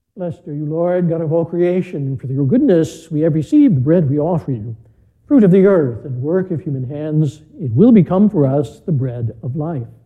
Blessed are you, Lord, God of all creation. For your goodness we have received the bread we offer you, fruit of the earth and work of human hands. It will become for us the bread of life.